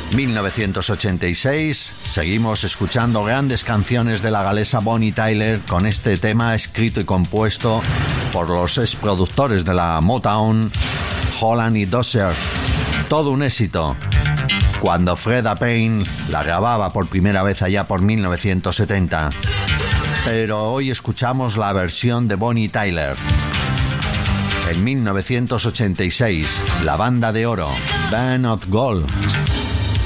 1986, seguimos escuchando grandes canciones de la galesa Bonnie Tyler con este tema escrito y compuesto por los exproductores de la Motown, Holland y Dozier. Todo un éxito. Cuando Freda Payne la grababa por primera vez allá por 1970. Pero hoy escuchamos la versión de Bonnie Tyler. En 1986, la banda de oro, Band of Gold,